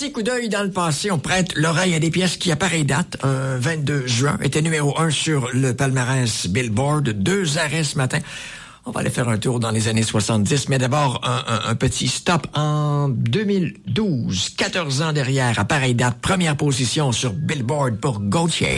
petit coup d'œil dans le passé. On prête l'oreille à des pièces qui, à pareille date, un 22 juin, étaient numéro 1 sur le palmarès Billboard. 2 arrêts ce matin. On va aller faire un tour dans les années 70, mais d'abord un petit stop en 2012. 14 ans derrière, à pareille date, première position sur Billboard pour Gaultier.